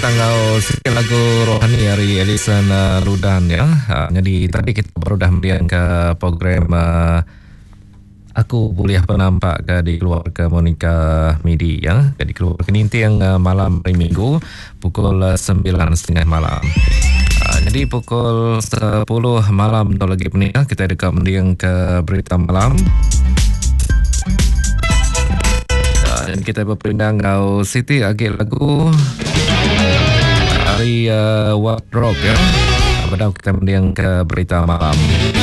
tanggal sikit lagu rohani dari Alison Ludan ya. Jadi tadi kita baru dah meriang ke program Aku Boleh Penampak ke di keluarga Monica Midi ya. Jadi keluarga Ninti yang malam hari Minggu pukul 9.30 malam. Jadi pukul 10 malam atau lagi penikah kita dekat meriang ke berita malam. Dan kita berpindah ke Siti agak lagu dari What Rock ya. Padahal kita meriang ke berita malam.